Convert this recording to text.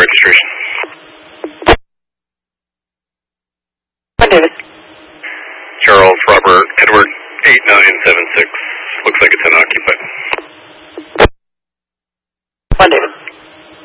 registration. David. Charles Robert Edward 8976. Looks like it's unoccupied.